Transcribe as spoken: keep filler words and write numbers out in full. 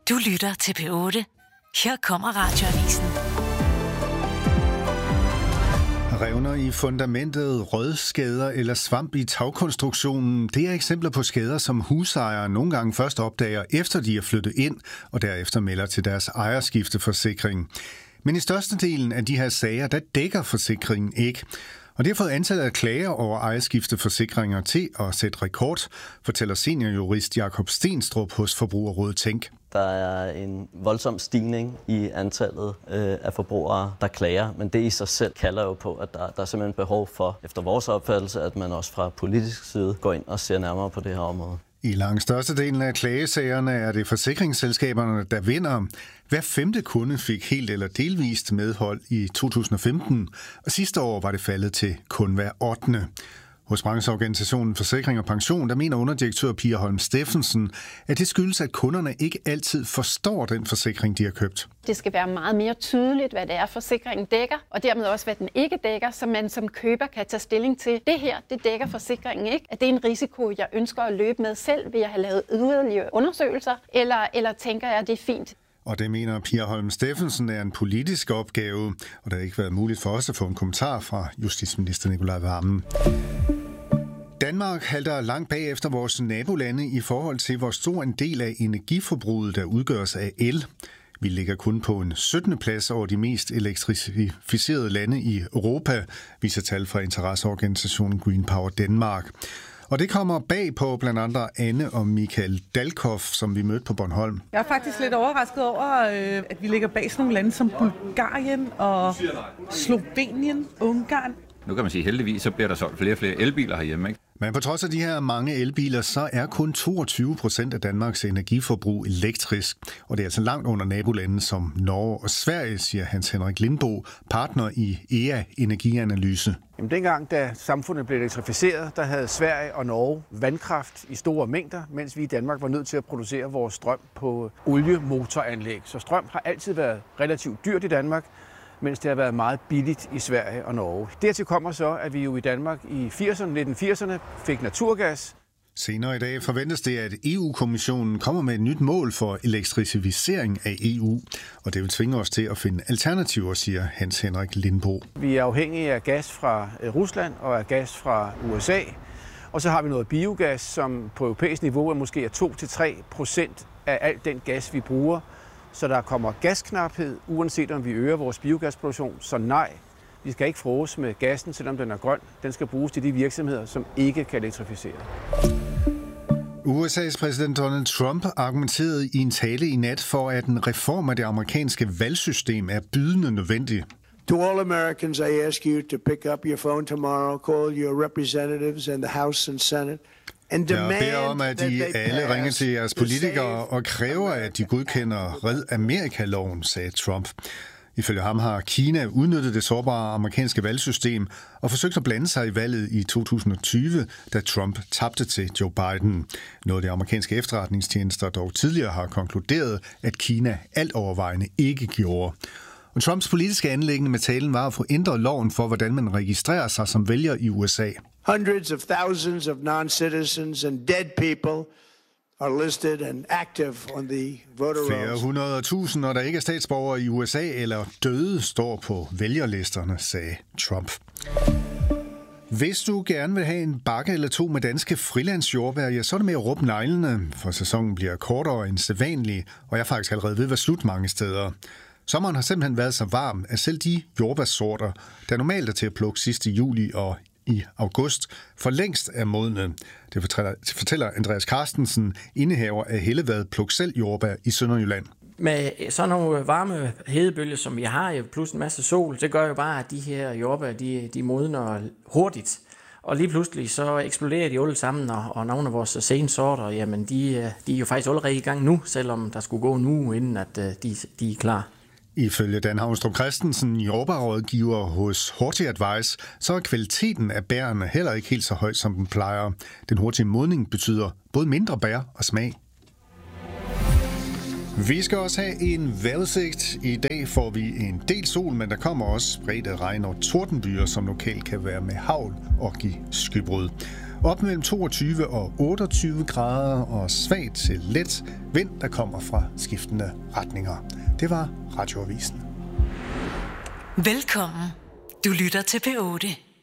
Du lytter til P otte. Her kommer Radioavisen. Revner i fundamentet, rødskader eller svamp i tagkonstruktionen, det er eksempler på skader, som husejere nogle gange først opdager, efter de er flyttet ind, og derefter melder til deres ejerskifteforsikring. Men i størstedelen af de her sager, der dækker forsikringen ikke. Og det har fået antallet af klager over ejerskifteforsikringer til at sætte rekord, fortæller seniorjurist Jakob Stenstrup hos Forbrugerrådet Tænk. Der er en voldsom stigning i antallet øh, af forbrugere, der klager, men det i sig selv kalder jo på, at der, der er simpelthen behov for, efter vores opfattelse, at man også fra politisk side går ind og ser nærmere på det her område. I langt størstedelen af klagesagerne er det forsikringsselskaberne, der vinder. Hver femte kunde fik helt eller delvist medhold i to tusind og femten, og sidste år var det faldet til kun hver ottende. Hos brancheorganisationen Forsikring og Pension, der mener underdirektør Pia Holm Steffensen, at det skyldes, at kunderne ikke altid forstår den forsikring, de har købt. Det skal være meget mere tydeligt, hvad det er, forsikringen dækker, og dermed også, hvad den ikke dækker, så man som køber kan tage stilling til, det her, det dækker forsikringen ikke. At det er en risiko, jeg ønsker at løbe med selv, ved at have lavet yderligere undersøgelser, eller, eller tænker jeg, at det er fint. Og det mener Pia Holm Steffensen er en politisk opgave, og der har ikke været muligt for os at få en kommentar fra justitsminister Nicolai Wammen. Danmark halter langt bagefter vores nabolande i forhold til, hvor stor en del af energiforbruget, der udgøres af el. Vi ligger kun på en syttende plads over de mest elektrificerede lande i Europa, viser tal fra interesseorganisationen Green Power Denmark. Og det kommer bag på blandt andre Anne og Michael Dalkov, som vi mødte på Bornholm. Jeg er faktisk lidt overrasket over, at vi ligger bag sådan nogle lande som Bulgarien og Slovenien, Ungarn. Nu kan man sige, at heldigvis så bliver der solgt flere og flere elbiler herhjemme, ikke? Men på trods af de her mange elbiler, så er kun toogtyve procent af Danmarks energiforbrug elektrisk. Og det er altså langt under nabolande som Norge og Sverige, siger Hans Henrik Lindbo, partner i E A Energianalyse. Jamen, dengang, da samfundet blev elektrificeret, der havde Sverige og Norge vandkraft i store mængder, mens vi i Danmark var nødt til at producere vores strøm på oliemotoranlæg. Så strøm har altid været relativt dyrt i Danmark, mens det har været meget billigt i Sverige og Norge. Dertil kommer så, at vi jo i Danmark i firserne, nitten firserne fik naturgas. Senere i dag forventes det, at E U-kommissionen kommer med et nyt mål for elektrificering af E U, og det vil tvinge os til at finde alternativer, siger Hans Henrik Lindbo. Vi er afhængige af gas fra Rusland og af gas fra U S A, og så har vi noget biogas, som på europæisk niveau er måske to til tre procent af al den gas, vi bruger. Så der kommer gasknaphed, uanset om vi øger vores biogasproduktion. Så nej, vi skal ikke fråse med gassen, selvom den er grøn. Den skal bruges til de virksomheder, som ikke kan elektrificere. U S A's præsident Donald Trump argumenterede i en tale i nat for, at en reform af det amerikanske valgsystem er bydende nødvendig. To all Americans, I ask you to pick up your phone tomorrow, call your representatives in the House and Senate. Jeg beder om, at de alle ringer til jeres politikere og kræver, at de godkender Red Amerika-loven, sagde Trump. Ifølge ham har Kina udnyttet det sårbare amerikanske valgsystem og forsøgt at blande sig i valget i to tusind og tyve, da Trump tabte til Joe Biden. Noget de amerikanske efterretningstjenester dog tidligere har konkluderet, at Kina alt overvejende ikke gjorde. Og Trumps politiske anliggende med talen var at få ændret loven for, hvordan man registrerer sig som vælger i U S A. Hundreds of thousands of non-citizens and dead people are listed and active on the voter rolls. Flere hundrede tusinder, der ikke er statsborgere i U S A eller døde, står på vælgerlisterne, sagde Trump. Hvis du gerne vil have en bakke eller to med danske frilandsjordbær, ja, så er det med at råbe neglene, for sæsonen bliver kortere end sædvanlig, og jeg er faktisk allerede ved at være slut mange steder. Sommeren har simpelthen været så varm, at selv de jordbærsorter, der normalt er til at plukke sidst i juli og i august, for længst er modne. Det fortæller, fortæller Andreas Carstensen, indehaver af Hellevad Pluk Selv Jordbær i Sønderjylland. Med sådan nogle varme hedebølger, som vi har, plus en masse sol, det gør jo bare, at de her jordbær, de, de modner hurtigt. Og lige pludselig så eksploderer de alle sammen, og, og nogle af vores sene sorter, jamen de, de er jo faktisk allerede i gang nu, selvom der skulle gå nu, inden at de, de er klar. Ifølge Dan Havnstrup Christensen, jordbærrådgiver hos Horti Advice, så er kvaliteten af bærene heller ikke helt så høj, som den plejer. Den hurtige modning betyder både mindre bær og smag. Vi skal også have en vejrudsigt. I dag får vi en del sol, men der kommer også spredte regn og tordenbyer, som lokalt kan være med hagl og give skybrud. Op mellem toogtyve og otteogtyve grader og svag til let vind, der kommer fra skiftende retninger. Det var Radioavisen. Velkommen. Du lytter til P otte.